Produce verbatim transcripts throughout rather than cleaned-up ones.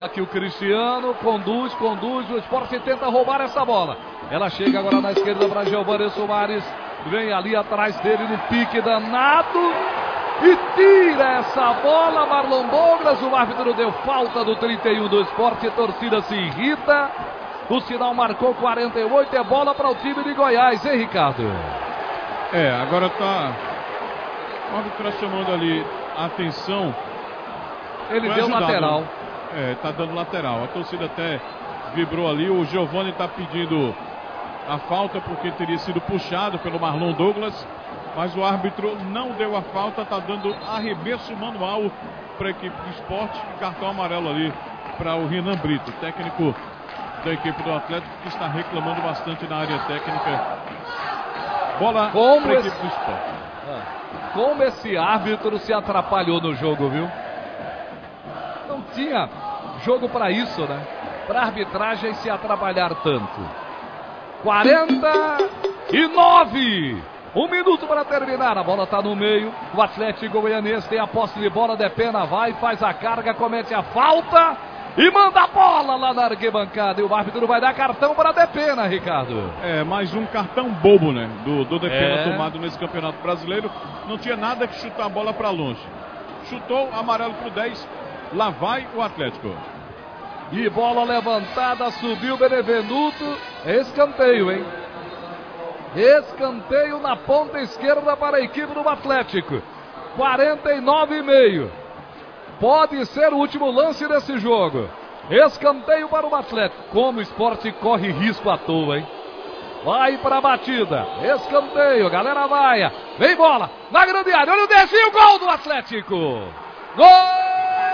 Aqui o Cristiano conduz, conduz, o Sport tenta roubar essa bola. Ela chega agora na esquerda para Giovanni Soares. Vem ali atrás dele no pique danado. E tira essa bola, Marlon Douglas. O árbitro deu falta do trinta e um do Sport. A torcida se irrita. O sinal marcou quarenta e oito. É bola para o time de Goiás, hein, Ricardo? É, agora tá. O árbitro está chamando ali a atenção. Ele deu ajudado. lateral. É, tá dando lateral. A torcida até vibrou ali. O Giovanni tá pedindo a falta porque teria sido puxado pelo Marlon Douglas. Mas o árbitro não deu a falta. Tá dando arremesso manual para a equipe do Sport. Cartão amarelo ali para o Renan Brito, técnico da equipe do Atlético, que está reclamando bastante na área técnica. Bola para a equipe do Sport. Como esse árbitro se atrapalhou no jogo, viu? Não tinha jogo para isso, né? Para arbitragem se atrapalhar tanto. quarenta e nove. Um minuto para terminar. A bola está no meio. O Atlético Goianiense tem a posse de bola. Depena vai, faz a carga, comete a falta e manda a bola lá na arquibancada. E o árbitro vai dar cartão para Depena, Ricardo. É, mais um cartão bobo, né? Do, do Depena é. tomado nesse Campeonato Brasileiro. Não tinha nada que chutar a bola para longe. Chutou, amarelo pro dez. Lá vai o Atlético. E bola levantada, subiu Benevenuto. Escanteio, hein? Escanteio na ponta esquerda para a equipe do Atlético. quarenta e nove e meio. Pode ser o último lance desse jogo. Escanteio para o Atlético. Como o Sport corre risco à toa, hein? Vai para a batida. Escanteio, galera vaia. Vem bola na grande área. Olha o desvio, gol do Atlético. Gol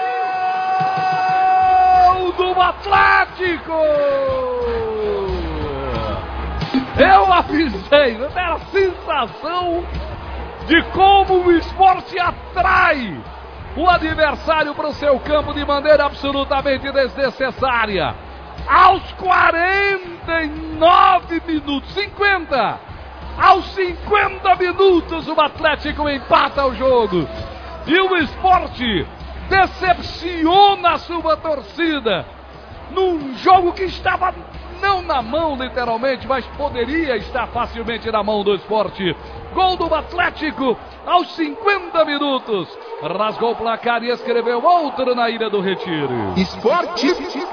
do Atlético! Eu avisei, era a sensação de como o Sport atrai o adversário para o seu campo de maneira absolutamente desnecessária. Aos quarenta e nove minutos, cinquenta, aos cinquenta minutos o Atlético empata o jogo. E o Sport decepciona a sua torcida num jogo que estava não na mão literalmente, mas poderia estar facilmente na mão do Sport. Gol do Atlético aos cinquenta minutos. Rasgou o placar e escreveu outro na Ilha do Retiro. Sport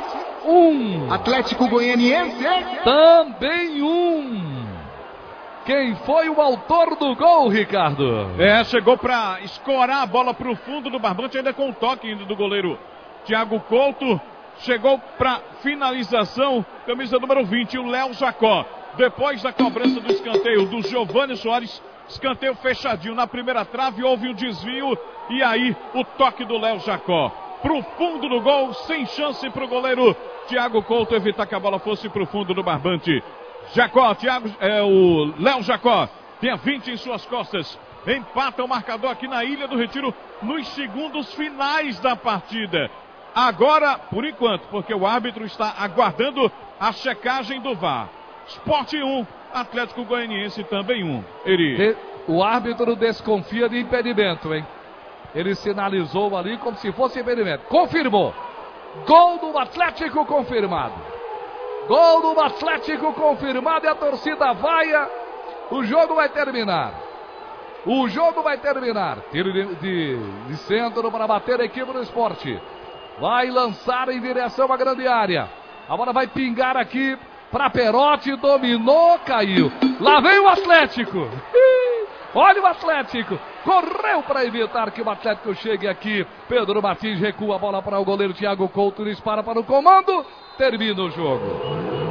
um. Atlético Goianiense também um. Quem foi o autor do gol, Ricardo? É, chegou para escorar a bola para o fundo do barbante, ainda com o toque do goleiro Thiago Couto. Chegou para finalização, camisa número vinte, o Léo Jacó. Depois da cobrança do escanteio do Giovanni Soares, escanteio fechadinho na primeira trave, houve um desvio e aí o toque do Léo Jacó. Pro fundo do gol, sem chance para o goleiro Thiago Couto evitar que a bola fosse pro fundo do barbante. Jacó, Thiago, é, o Léo Jacó, tem a vinte em suas costas. Empata o marcador aqui na Ilha do Retiro nos segundos finais da partida. Agora, por enquanto, porque o árbitro está aguardando a checagem do V A R. Sport um, Atlético Goianiense também um. Eri. O árbitro desconfia de impedimento, hein? Ele sinalizou ali como se fosse impedimento. Confirmou. Gol do Atlético confirmado. Gol do Atlético confirmado e a torcida vaia. O jogo vai terminar. O jogo vai terminar. Tiro de, de, de centro para bater a equipe do Sport. Vai lançar em direção à grande área. A bola vai pingar aqui para Perotti. Dominou, caiu. Lá vem o Atlético. Olha o Atlético. Correu para evitar que o Atlético chegue aqui. Pedro Martins recua a bola para o goleiro Thiago Couto. Dispara para o comando. Termina o jogo.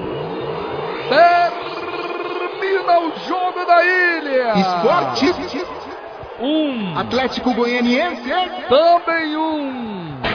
Termina o jogo da Ilha. Sport um. Atlético Goianiense também um.